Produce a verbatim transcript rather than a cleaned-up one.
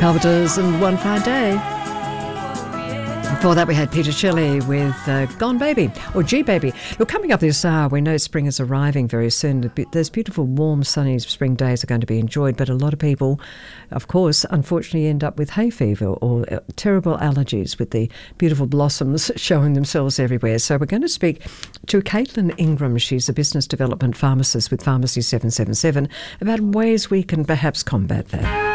Carpenters and One Fine Day. Before that, we had Peter Shelley with uh, Gone Baby, or G Baby. Look, coming up this hour, we know spring is arriving very soon. Those beautiful, warm, sunny spring days are going to be enjoyed, but a lot of people, of course, unfortunately end up with hay fever or uh, terrible allergies with the beautiful blossoms showing themselves everywhere. So we're going to speak to Caitlin Ingram. She's a business development pharmacist with Pharmacy seven seven seven about ways we can perhaps combat that.